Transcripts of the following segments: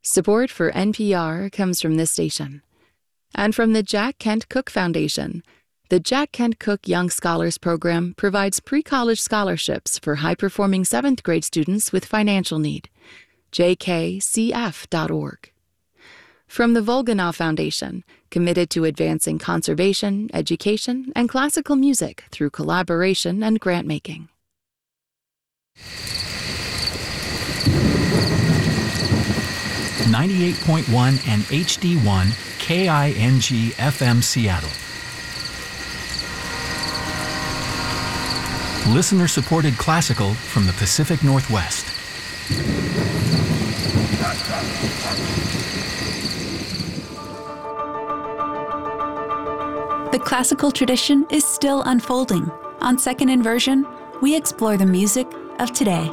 Support for NPR comes from this station and from the Jack Kent Cooke Foundation. The Jack Kent Cooke Young Scholars Program provides pre-college scholarships for high-performing 7th grade students with financial need. jkcf.org. From the Volganov Foundation, committed to advancing conservation, education, and classical music through collaboration and grant-making. 98.1 and HD1 KING FM Seattle. Listener-supported classical from the Pacific Northwest. The classical tradition is still unfolding. On Second Inversion, we explore the music of today.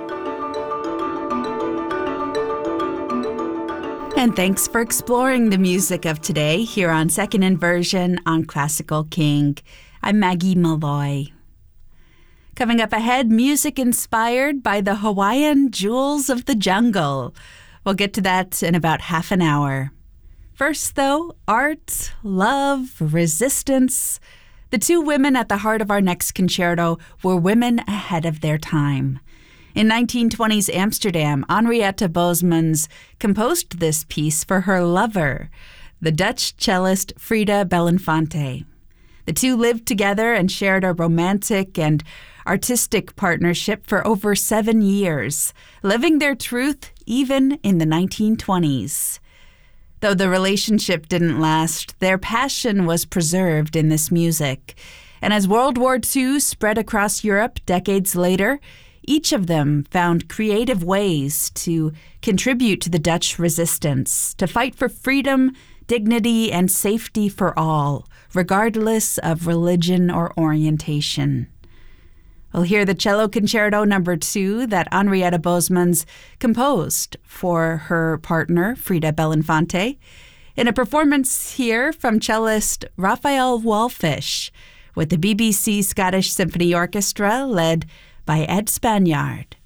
And thanks for exploring the music of today here on Second Inversion on Classical King. I'm Maggie Malloy. Coming up ahead, music inspired by the Hawaiian jewels of the jungle. We'll get to that in about half an hour. First, though, art, love, resistance. The two women at the heart of our next concerto were women ahead of their time. In 1920s Amsterdam, Henriette Bosmans composed this piece for her lover, the Dutch cellist Frida Belinfante. The two lived together and shared a romantic and artistic partnership for over 7 years, living their truth even in the 1920s. Though the relationship didn't last, their passion was preserved in this music. And as World War II spread across Europe decades later, each of them found creative ways to contribute to the Dutch resistance, to fight for freedom, dignity, and safety for all, regardless of religion or orientation. We'll hear the Cello Concerto No. 2 that Henriette Bosmans composed for her partner, Frida Belinfante, in a performance here from cellist Raphael Wallfisch with the BBC Scottish Symphony Orchestra led by Ed Spaniard.